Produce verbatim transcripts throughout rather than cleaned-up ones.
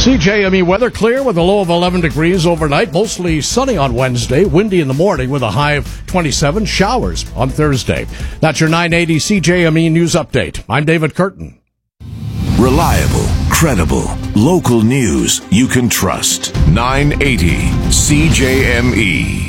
C J M E weather clear with a low of eleven degrees overnight. Mostly sunny on Wednesday. Windy in the morning with a high of twenty-seven. Showers on Thursday. That's your nine eighty C J M E News Update. I'm David Curtin. Reliable, credible, local news you can trust. nine eighty C J M E.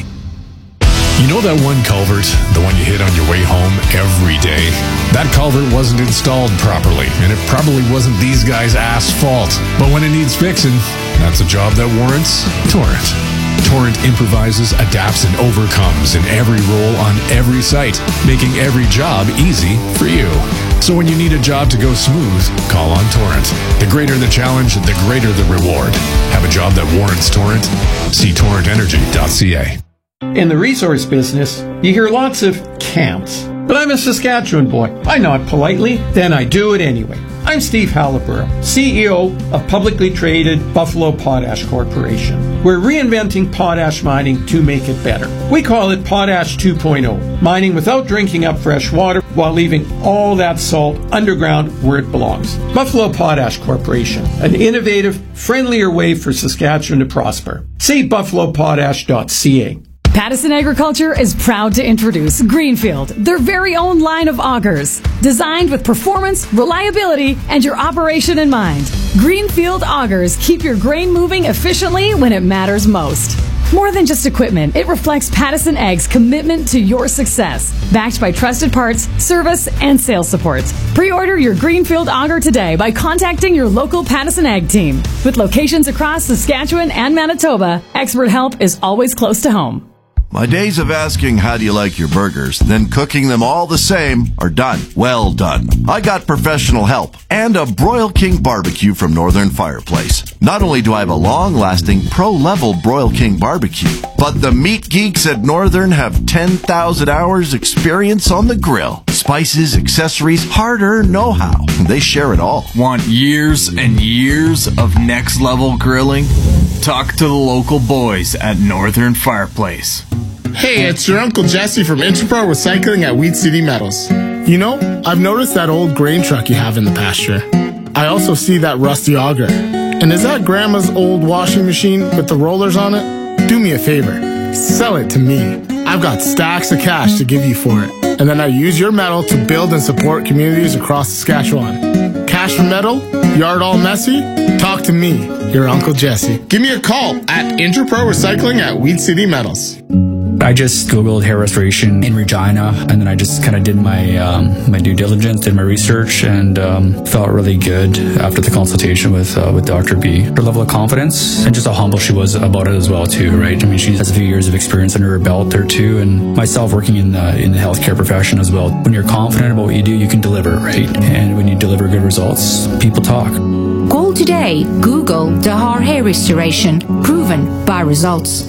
You know that one culvert, the one you hit on your way home every day? That culvert wasn't installed properly, and it probably wasn't these guys' ass fault. But when it needs fixing, that's a job that warrants Torrent. Torrent improvises, adapts, and overcomes in every role on every site, making every job easy for you. So when you need a job to go smooth, call on Torrent. The greater the challenge, the greater the reward. Have a job that warrants Torrent? See torrent energy dot c a. In the resource business, you hear lots of can'ts. But I'm a Saskatchewan boy. I nod politely, then I do it anyway. I'm Steve Halliburton, C E O of publicly traded Buffalo Potash Corporation. We're reinventing potash mining to make it better. We call it Potash two point oh, mining without drinking up fresh water while leaving all that salt underground where it belongs. Buffalo Potash Corporation, an innovative, friendlier way for Saskatchewan to prosper. See buffalo potash dot c a. Pattison Agriculture is proud to introduce Greenfield, their very own line of augers, designed with performance, reliability, and your operation in mind. Greenfield augers keep your grain moving efficiently when it matters most. More than just equipment, it reflects Pattison Ag's commitment to your success, backed by trusted parts, service, and sales support. Pre-order your Greenfield auger today by contacting your local Pattison Ag team. With locations across Saskatchewan and Manitoba, expert help is always close to home. My days of asking how do you like your burgers, then cooking them all the same, are done. Well done. I got professional help and a Broil King barbecue from Northern Fireplace. Not only do I have a long-lasting pro-level Broil King barbecue, but the meat geeks at Northern have ten thousand hours experience on the grill. Spices, accessories, hard-earned know-how. They share it all. Want years and years of next-level grilling? Talk to the local boys at Northern Fireplace. Hey, it's your Uncle Jesse from Interpro Recycling at Weed City Metals. You know, I've noticed that old grain truck you have in the pasture. I also see that rusty auger. And is that Grandma's old washing machine with the rollers on it? Do me a favor. Sell it to me. I've got stacks of cash to give you for it. And then I use your metal to build and support communities across Saskatchewan. Cash for metal? Yard all messy? Talk to me, your Uncle Jesse. Give me a call at Interpro Recycling at Weed City Metals. I just Googled hair restoration in Regina, and then I just kind of did my um, my due diligence, did my research, and um, felt really good after the consultation with uh, with Doctor B. Her level of confidence and just how humble she was about it as well, too, right? I mean, she has a few years of experience under her belt there, too, and myself working in the, in the healthcare profession as well. When you're confident about what you do, you can deliver, right? And when you deliver good results, people talk. Call today. Google Dahar Hair Restoration. Proven by results.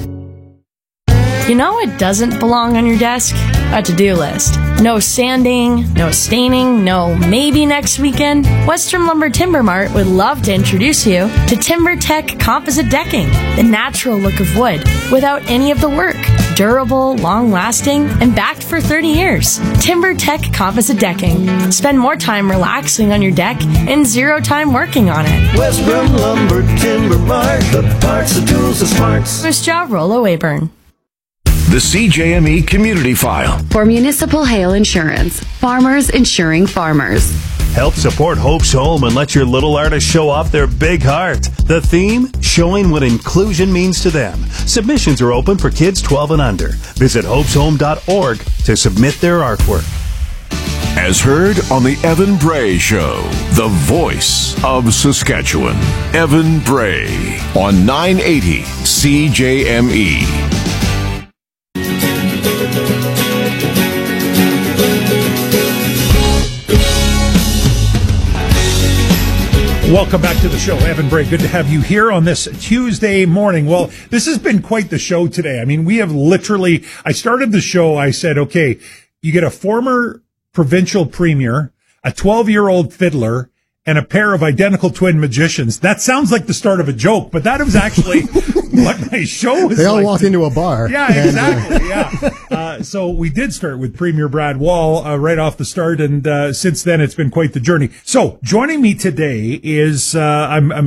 You know what doesn't belong on your desk? A to-do list. No sanding, no staining, no maybe next weekend. Western Lumber Timber Mart would love to introduce you to TimberTech Composite Decking, the natural look of wood without any of the work. Durable, long-lasting, and backed for thirty years. TimberTech Composite Decking. Spend more time relaxing on your deck and zero time working on it. Western Lumber Timber Mart, the parts, the tools, the smarts. First job, Rollo Weyburn. The C J M E Community File. For Municipal Hail Insurance. Farmers insuring farmers. Help support Hope's Home and let your little artist show off their big heart. The theme, showing what inclusion means to them. Submissions are open for kids twelve and under. Visit hopes home dot org to submit their artwork. As heard on the Evan Bray Show, the voice of Saskatchewan. Evan Bray on nine eighty C J M E. Welcome back to the show. Evan Bray, good to have you here on this Tuesday morning. Well, this has been quite the show today. I mean, we have literally, I started the show, I said, okay, you get a former provincial premier, a twelve-year-old fiddler, and a pair of identical twin magicians. That sounds like the start of a joke, but that was actually what my show was They all like. walked into a bar. Yeah, exactly. yeah. Uh, so we did start with Premier Brad Wall uh, right off the start, and uh, since then it's been quite the journey. So joining me today is uh, I'm, I'm ex-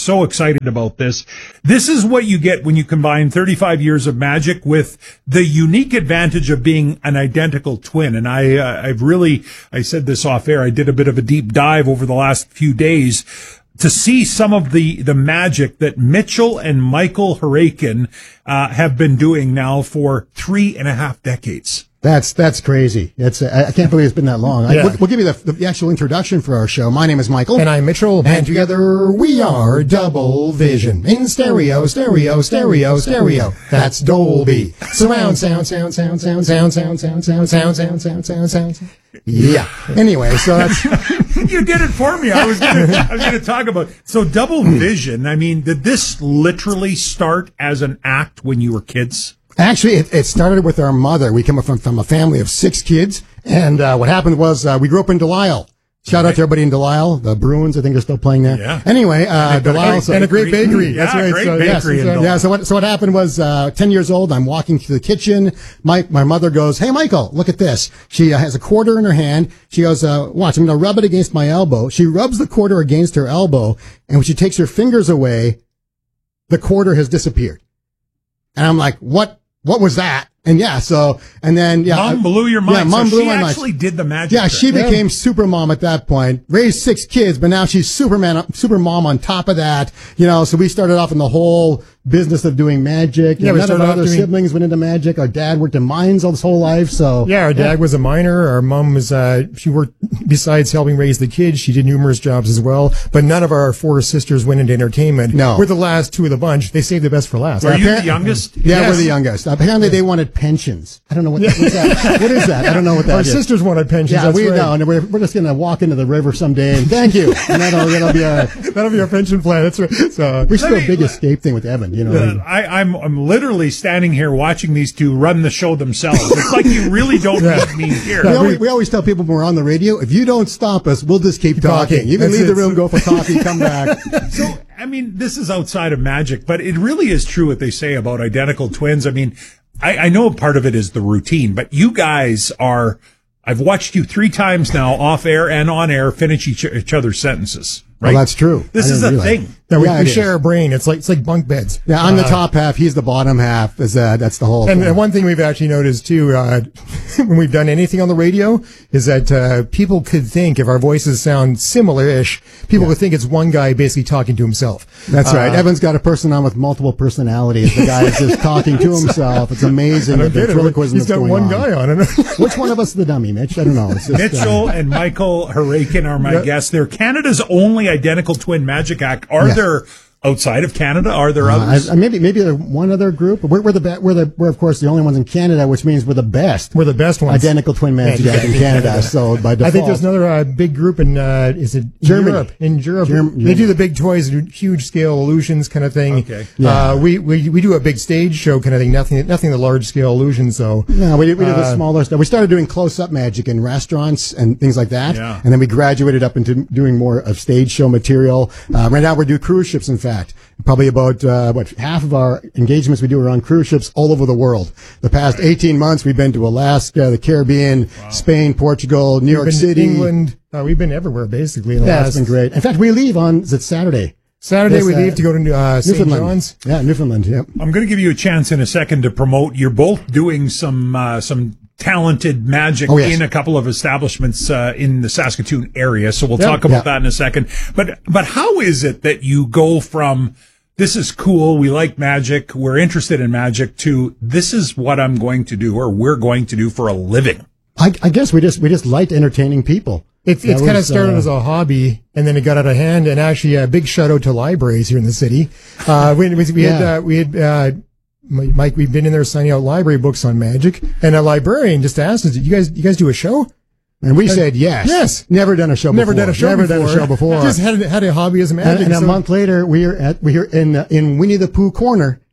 so excited about this. This is what you get when you combine thirty-five years of magic with the unique advantage of being an identical twin. And I, uh, I've really, I said this off air, I did a bit of a deep dive over the last few days to see some of the, the magic that Mitchell and Michael Harakin, uh, have been doing now for three and a half decades. That's that's crazy. It's uh, I can't believe it's been that long. I, Yeah. we'll, we'll give you the, the actual introduction for our show. My name is Michael. And I'm Mitchell. And together we are Double Vision. In stereo, stereo, stereo, stereo. That's Dolby. Surround sound, sound, sound, sound, sound, sound, sound, sound, sound, sound, sound, sound, sound, sound. Yeah. Anyway, so that's... You did it for me. I was gonna, I was going to talk about, so Double Vision. I mean, did this literally start as an act when you were kids? Actually, it, it started with our mother. We come from, from a family of six kids. And uh, what happened was uh, we grew up in Delisle. Shout out to everybody in Delisle. The Bruins, I think, are still playing there. Yeah. Anyway, uh, Delisle. So, and a great bakery. Yeah, That's right. great so, bakery yes, in so, yeah, so what, so what happened was, uh, ten years old, I'm walking to the kitchen. My, my mother goes, "Hey, Michael, look at this." She uh, has a quarter in her hand. She goes, uh, watch, I'm going to rub it against my elbow. She rubs the quarter against her elbow, and when she takes her fingers away, the quarter has disappeared. And I'm like, what, what was that? And yeah, so, and then, yeah. Mom I- blew your mind. Yeah, mom so blew she my mind. actually did the magic. Yeah, she trick. became super mom at that point. Raised six kids, but now she's Superman, super mom on top of that. You know, so we started off in the whole business of doing magic. Yeah, You know, we none of started our off other doing- siblings went into magic. Our dad worked in mines all his whole life, so. Yeah, our dad was a miner. Our mom was, uh, she worked, besides helping raise the kids, she did numerous jobs as well. But none of our four sisters went into entertainment. No. We're the last two of the bunch. They saved the best for last. Were you Appar- the youngest? Yeah, Yes. we're the youngest. Apparently they wanted pensions. I don't know what, what's that. What is that? I don't know what that Our is. sisters wanted pensions. Yeah, that's we right. know, and we're, we're just going to walk into the river someday and thank you. And that'll, that'll be our, That'll be our pension plan. That's right. So, we should do me- a big escape thing with Evan, you know. what I mean? Uh, I, I'm I'm literally standing here watching these two run the show themselves. It's like you really don't need me here. We always, we always tell people when we're on the radio, if you don't stop us, we'll just keep talking. talking. You can That's leave the it. room, go for coffee, come back. So, I mean, this is outside of magic, but it really is true what they say about identical twins. I mean, I, I know part of it is the routine, but you guys are, I've watched you three times now off air and on air finish each, each other's sentences. Right? Well, that's true. This I is didn't a realize. thing. yeah, we, Yeah, we it share is. a brain. It's like, it's like bunk beds. Yeah, I'm the Uh, top half. He's the bottom half. Is uh, that's the whole And, thing. and one thing we've actually noticed too, uh, when we've done anything on the radio, is that uh, people could think if our voices sound similar-ish, people would think it's one guy basically talking to himself. That's right. Uh, Evan's got a person on with multiple personalities. The guy is just talking to himself. It's amazing. I don't the get it. ventriloquism He's that's got going one on. guy on it. Which one of us is the dummy, Mitch? I don't know. It's just, Mitchell uh, and Michael Harakin are my Yeah. guests. They're Canada's only identical twin magic act. Are Yeah. there outside of Canada? Are there uh, others? I, maybe maybe there's one other group. We're, we're the be- we're the we're of course the only ones in Canada, which means we're the best. We're the best ones. Identical twin magic act in Canada. So by default, I think there's another uh, big group in uh, is it Germany. Europe? In Europe, Germ- they do the big toys, huge scale illusions kind of thing. Okay. Yeah. Uh, we, we we do a big stage show kind of thing. Nothing nothing the large scale illusions though. No, we did, we did the Uh, smaller stuff. We started doing close-up magic in restaurants and things like that. Yeah. And then we graduated up into doing more of stage show material. Uh, right now we do cruise ships, in fact. Probably about, uh, what, half of our engagements we do are on cruise ships all over the world. The past eighteen months we've been to Alaska, the Caribbean, Spain, Portugal, New We've York been to City. England. Uh, we've been everywhere basically. In the Yeah, last it's been great. In fact, we leave on, is it Saturday? Saturday This, we uh, leave to go to uh, Saint Newfoundland. John's. Yeah, Newfoundland, yep. I'm going to give you a chance in a second to promote. You're both doing some uh, some talented magic Oh, yes. in a couple of establishments uh, in the Saskatoon area. So we'll Yeah. talk about Yeah. that in a second. But but how is it that you go from this is cool, we like magic, we're interested in magic, to this is what I'm going to do or we're going to do for a living? I, I guess we just, we just liked entertaining people. It's That it's kind of was, started uh, as a hobby, and then it got out of hand. And actually, a big shout out to libraries here in the city. Uh, we, we, we had Yeah. uh, we had uh, Mike. We've been in there signing out library books on magic, and a librarian just asked us, "You guys, you guys do a show?" And we said yes. Yes. Never done a show Never before. done a show Never before. done a show before. Just had had a hobby as a And, magic. and a so- month later, we are at we are in uh, in Winnie the Pooh corner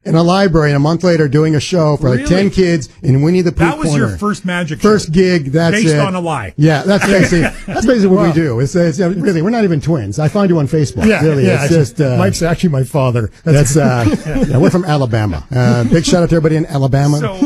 in a library, and a month later doing a show for like Really? ten kids in Winnie the Pooh That was Corner. your first magic First show. gig. That's Based it. on a lie. Yeah, that's basically that's basically what Wow. we do. It's, it's uh, really we're not even twins. I find you on Facebook. Yeah, really, yeah. it's just uh, Mike's actually my father. that's uh, yeah, we're from Alabama. Uh, big shout out to everybody in Alabama. So,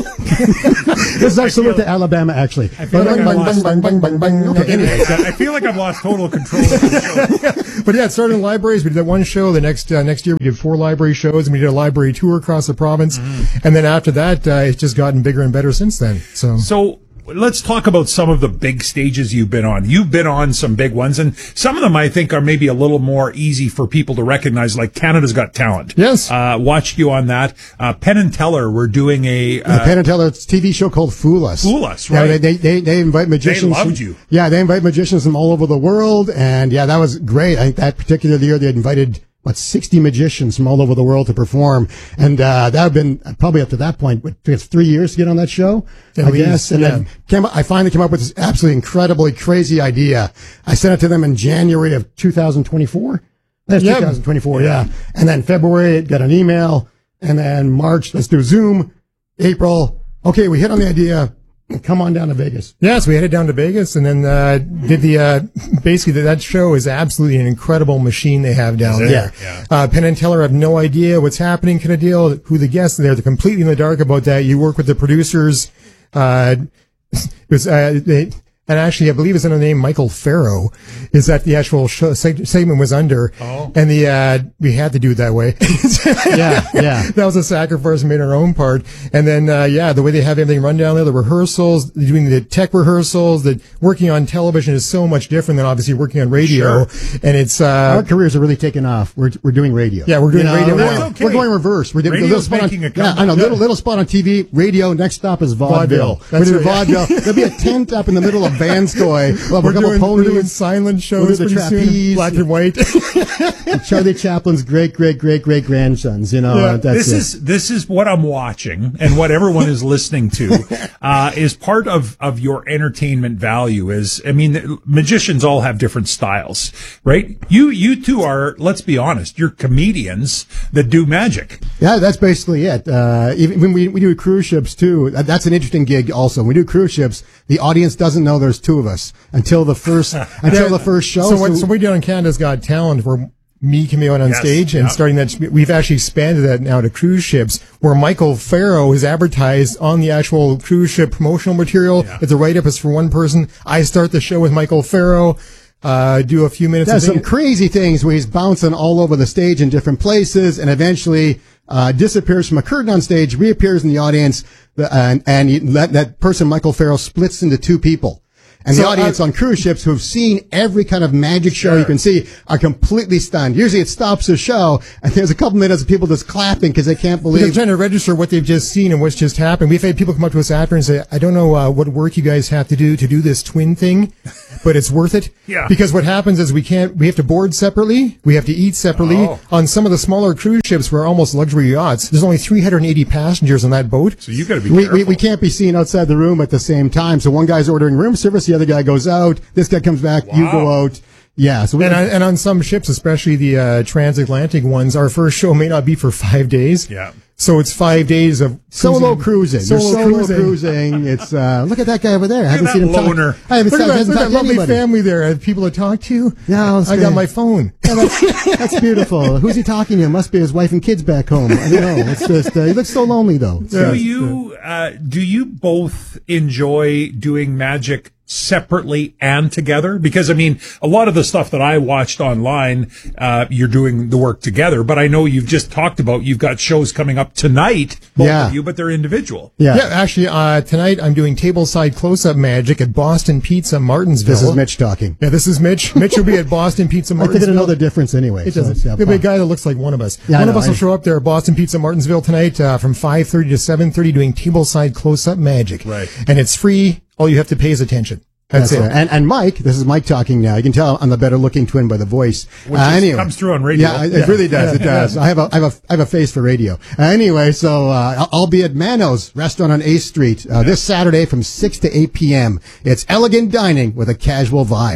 this is actually similar to Alabama, actually. I feel like I lost- Okay, anyway. I feel like I've lost total control of the show. But yeah, it started in libraries. We did that one show. The next uh, next year, we did four library shows, and we did a library tour across the province. Mm-hmm. And then after that, uh, it's just gotten bigger and better since then. So, So let's talk about some of the big stages you've been on. You've been on some big ones, and some of them I think are maybe a little more easy for people to recognize, like Canada's Got Talent. Yes. Uh, watched you on that. Uh, Penn and Teller were doing a... The Uh, Penn and Teller T V show called Fool Us. Fool Us, Yeah, right. they, they, they, they invite magicians. They loved from- you. Yeah, they invite magicians from all over the world. And yeah, that was great. I think that particular year they had invited, what, sixty magicians from all over the world to perform. And, uh, that had been probably up to that point, what, took us three years to get on that show, At I least, guess. And yeah. then came, I finally came up with this absolutely incredibly crazy idea. I sent it to them in January of two thousand twenty-four. That's Yeah. twenty twenty-four, yeah. And then February, got an email. And then March, let's do Zoom. April, okay, we hit on the idea. Come on down to Vegas. yeah, so we headed down to Vegas and then uh, did the uh, basically that show is absolutely an incredible machine they have down Is it? there. Yeah. Uh, Penn and Teller have no idea what's happening, kind of deal. Who the guests are there? They're completely in the dark about that. You work with the producers. Uh, it was uh, they. And actually, I believe it's under the name Michael Farrow. Is that the actual show, seg- segment was under? Oh. And the uh, we had to do it that way. Yeah, yeah. That was a sacrifice we made our own part. And then, uh, yeah, the way they have everything run down there, the rehearsals, doing the tech rehearsals, the working on television is so much different than obviously working on radio. Sure. And it's, uh, Our careers are really taking off. We're we're doing radio. Yeah, we're doing radio We're, now. okay. we're going reverse. We're doing a little Radio's spot on, making a yeah, I know, comeback. little little spot on T V. Radio. Next stop is vaudeville. Vaudeville. We're That's doing right. vaudeville. There'll be a tent up in the middle of Vanskoy. We'll have we're a couple doing, we're doing ponies. silent shows We'll do the pretty soon, trapeze. black and white. Charlie Chaplin's great great great great grandsons. You know, Yeah, that's this it. is this is what I'm watching, and what everyone is listening to uh, is part of of your entertainment value. Is I mean, magicians all have different styles, right? You you two are, let's be honest, you're comedians that do magic. Yeah, that's basically it. Uh, even when we, we do cruise ships too, that- that's an interesting gig also. When we do cruise ships, the audience doesn't know there's two of us until the first, until Yeah. the first show. So what, so we did on Canada's Got Talent, where me coming out on Yes, stage and yeah. starting that, we've actually expanded that now to cruise ships, where Michael Farrow is advertised on the actual cruise ship promotional material. Yeah. If the write-up is for one person, I start the show with Michael Farrow, uh, do a few minutes. does of some crazy things where he's bouncing all over the stage in different places and eventually uh, disappears from a curtain on stage, reappears in the audience, the, and, and he, that, that person, Michael Farrow, splits into two people. And So, the audience uh, on cruise ships who have seen every kind of magic show you can see are completely stunned. Usually it stops the show and there's a couple minutes of people just clapping because they can't Because believe. trying to register what they've just seen and what's just happened. We've had people come up to us after and say, I don't know uh, what work you guys have to do to do this twin thing, but it's worth it. Yeah. Because what happens is we can't, we have to board separately, we have to eat separately. Oh. On some of the smaller cruise ships, we're almost luxury yachts. There's only three hundred eighty passengers on that boat. So you got to be We, careful. we, we can't be seen outside the room at the same time. So one guy's ordering room service, the other guy goes out, this guy comes back, you go Wow. out. Yeah. So we, And on, and on some ships, especially the uh, transatlantic ones, our first show may not be for five days. Yeah. So it's five days of solo cruising. Solo Solo, solo cruising. cruising. It's, uh, look at that guy over there. I haven't that seen him loner. talk. I haven't, Look seen, at that, hasn't look at talked that to lovely anybody. family there. I have people to talk to. No, it's I got great. my phone. Yeah, that's, that's beautiful. Who's he talking to? Must be his wife and kids back home. I don't know. It's just, uh, he looks so lonely though. It's, uh, Do you uh, do you both enjoy doing magic separately and together? Because I mean, a lot of the stuff that I watched online, uh, you're doing the work together. But I know you've just talked about you've got shows coming up tonight, both Yeah. of you, but they're individual. yeah. Yeah, actually, uh, tonight I'm doing tableside close-up magic at Boston Pizza Martinsville. This is Mitch talking. Yeah, this is Mitch. Mitch will be at Boston Pizza I Martinsville. think it'll know the difference anyway. It so doesn't. it's, yeah, There'll be a fine. guy that looks like one of us. Yeah, I one of know, us will I- show up there at Boston Pizza Martinsville tonight uh, from five thirty to seven thirty doing tableside close-up magic. Right. And it's free. All you have to pay is attention. That's, That's it. it. And, and Mike, this is Mike talking now. You can tell I'm the better looking twin by the voice. Which uh, is- anyway. comes through on radio. Yeah, it Yeah. really does. It does. I have a, I have a, I have a face for radio. Uh, anyway, so, uh, I'll- I'll be at Mano's restaurant on eighth Street, uh, this Saturday from six to eight p.m. It's elegant dining with a casual vibe.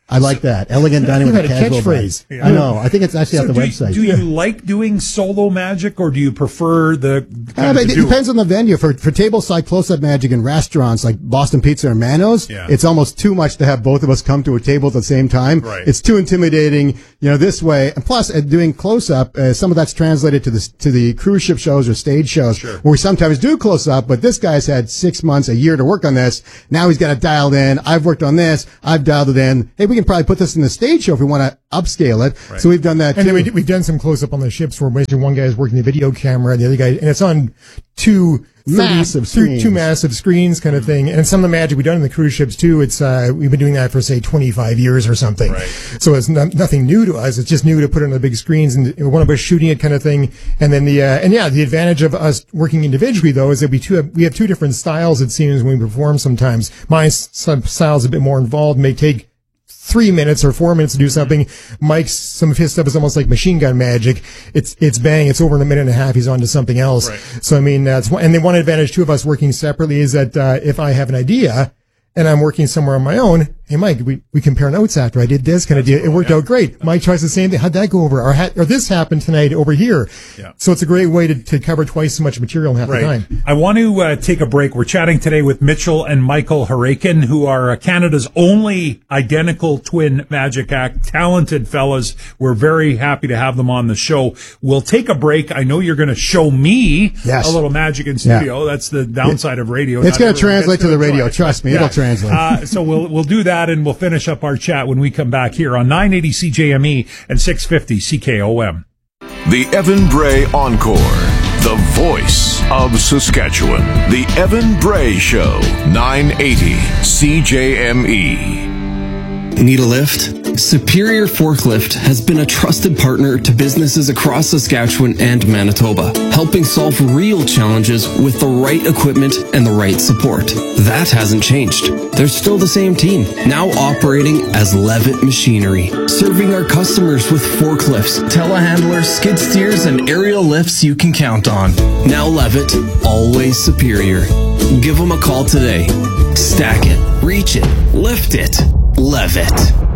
I like that. Elegant dining with a casual catchphrase. vibe. I know. I think it's actually so on the do website. You, do you like doing solo magic, or do you prefer the? Uh, but it depends on the venue. For for tableside close-up magic in restaurants like Boston Pizza or Manos, Yeah. it's almost too much to have both of us come to a table at the same time. Right. It's too intimidating. You know, this way, and plus, uh, doing close-up, uh, some of that's translated to the to the cruise ship shows or stage shows, Sure. where we sometimes do close-up. But this guy's had six months, a year to work on this. Now he's got it dialed in. I've worked on this. I've dialed it in. Hey, we can probably put this in the stage show if we want to upscale it. Right. So we've done that And too. then we, we've done some close up on the ships where basically one guy is working the video camera and the other guy, and it's on two Massive two, screens. two massive screens kind of thing. And some of the magic we've done in the cruise ships too. It's, uh, we've been doing that for say twenty-five years or something. Right. So it's not, nothing new to us. It's just new to put it on the big screens and one of us shooting it kind of thing. And then the, uh, and yeah, the advantage of us working individually though is that we two have, we have two different styles it seems when we perform sometimes. My s- style is a bit more involved, may take three minutes or four minutes to do something. Mike's, some of his stuff is almost like machine gun magic. It's, it's bang. It's over in a minute and a half. He's on to something else. Right. So, I mean, that's one, and then one advantage too of us working separately is that, uh, if I have an idea and I'm working somewhere on my own, hey, Mike, we, we compare notes after I did this kind of deal. It worked out great. Mike tries the same thing. How'd that go over? Or, had, or this happened tonight over here. Yeah. So it's a great way to, to cover twice so much material in half the time. I want to uh, take a break. We're chatting today with Mitchell and Michael Harakin, who are uh, Canada's only identical twin magic act. Talented fellas. We're very happy to have them on the show. We'll take a break. I know you're going to show me Yes. a little magic in studio. That's the downside of radio. It's Not going to everyone translate gets to the enjoy radio. it. Trust me, Yeah. it'll translate. Uh, so we'll we'll do that, and we'll finish up our chat when we come back here on nine eighty C J M E and six fifty C K O M. The Evan Bray Encore, the voice of Saskatchewan. The Evan Bray Show, nine eighty C J M E. Need a lift? Superior Forklift has been a trusted partner to businesses across Saskatchewan and Manitoba, helping solve real challenges with the right equipment and the right support. That hasn't changed. They're still the same team, now operating as Levitt Machinery, serving our customers with forklifts, telehandlers, skid steers, and aerial lifts you can count on. Now Levitt, always superior. Give them a call today. Stack it, reach it, lift it. Levitt.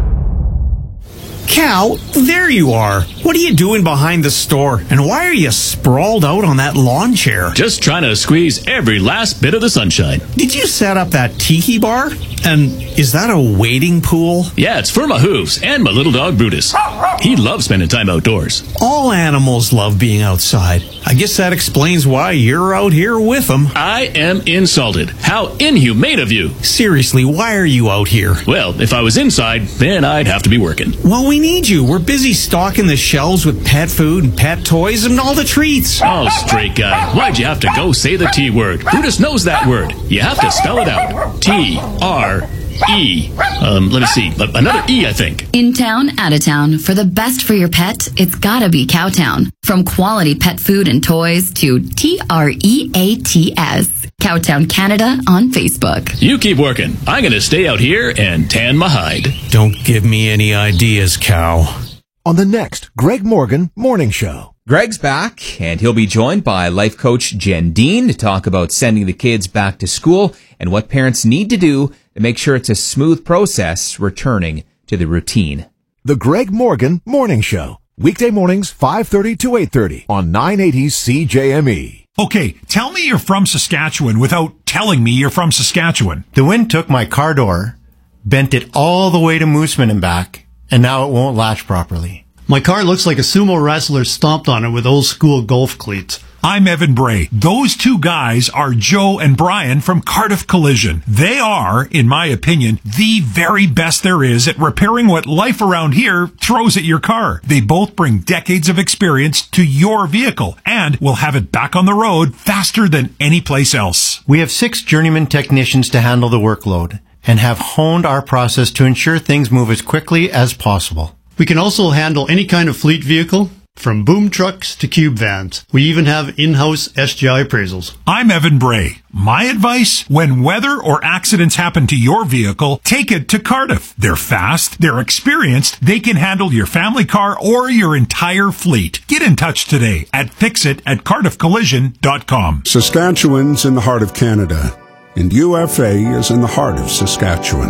Cal, there you are. What are you doing behind the store? And why are you sprawled out on that lawn chair? Just trying to squeeze every last bit of the sunshine. Did you set up that tiki bar? And is that a wading pool? Yeah, it's for my hooves and my little dog Brutus. He loves spending time outdoors. All animals love being outside. I guess that explains why you're out here with them. I am insulted. How inhumane of you. Seriously, why are you out here? Well, if I was inside, then I'd have to be working. Well, we need you. We're busy stocking the shelves with pet food and pet toys and all the treats. Oh, straight guy. Why'd you have to go say the T word? Brutus knows that word. You have to spell it out. T R E. Um, let me see. Another E, I think. In town, out of town, for the best for your pet, it's gotta be Cowtown. From quality pet food and toys to T R E A T S. Cowtown Canada on Facebook. You keep working. I'm going to stay out here and tan my hide. Don't give me any ideas, Cow. On the next Greg Morgan Morning Show. Greg's back, and he'll be joined by life coach Jen Dean to talk about sending the kids back to school and what parents need to do to make sure it's a smooth process returning to the routine. The Greg Morgan Morning Show. Weekday mornings, five thirty to eight thirty on nine eighty C J M E. Okay, tell me you're from Saskatchewan without telling me you're from Saskatchewan. The wind took my car door, bent it all the way to Mooseman and back, and now it won't latch properly. My car looks like a sumo wrestler stomped on it with old school golf cleats. I'm Evan Bray. Those two guys are Joe and Brian from Cardiff Collision. They are, in my opinion, the very best there is at repairing what life around here throws at your car. They both bring decades of experience to your vehicle and will have it back on the road faster than any place else. We have six journeyman technicians to handle the workload and have honed our process to ensure things move as quickly as possible. We can also handle any kind of fleet vehicle, from boom trucks to cube vans. We even have in-house S G I appraisals. I'm Evan Bray. My advice, when weather or accidents happen to your vehicle, take it to Cardiff. They're fast, they're experienced, they can handle your family car or your entire fleet. Get in touch today at fixit at cardiff collision dot com. Saskatchewan's in the heart of Canada, and U F A is in the heart of Saskatchewan.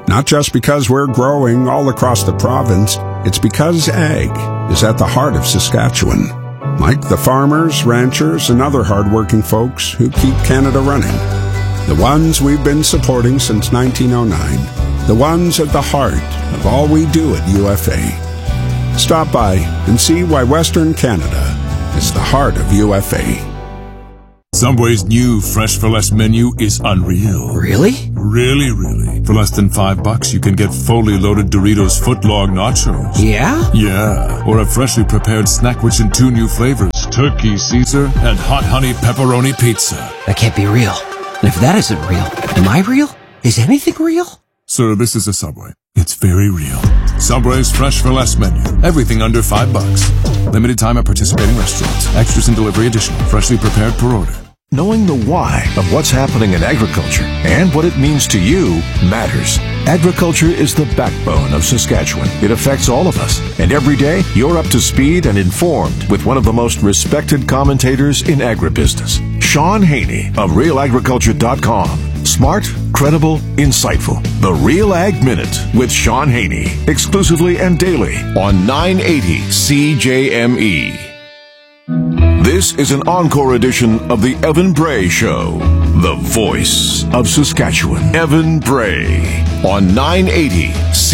Not just because we're growing all across the province, it's because ag is at the heart of Saskatchewan. Like the farmers, ranchers, and other hardworking folks who keep Canada running. The ones we've been supporting since nineteen oh nine. The ones at the heart of all we do at U F A. Stop by and see why Western Canada is the heart of U F A. Subway's new Fresh for Less menu is unreal. Really? Really, really. For less than five bucks, you can get fully loaded Doritos footlong nachos. Yeah? Yeah. Or a freshly prepared snack rich in two new flavors, Turkey Caesar and Hot Honey Pepperoni Pizza. That can't be real. And if that isn't real, am I real? Is anything real? Sir, this is a Subway. It's very real. Subway's Fresh for Less menu. Everything under five bucks. Limited time at participating restaurants. Extras and delivery additional. Freshly prepared per order. Knowing the why of what's happening in agriculture and what it means to you matters. Agriculture is the backbone of Saskatchewan. It affects all of us. And every day, you're up to speed and informed with one of the most respected commentators in agribusiness, Sean Haney of real agriculture dot com. Smart, credible, insightful. The Real Ag Minute with Sean Haney. Exclusively and daily on nine eighty C J M E. This is an encore edition of the Evan Bray Show. The voice of Saskatchewan. Evan Bray on nine eighty C J M E.